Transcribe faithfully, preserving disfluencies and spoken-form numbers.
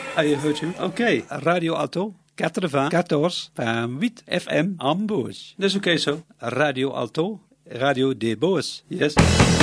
Ah, je hoort u? Oké. Radio Alto. quatre-vingts quatorze huit F M en Boos. Dat is oké zo. Radio Alto. Radio de Boos. Yes.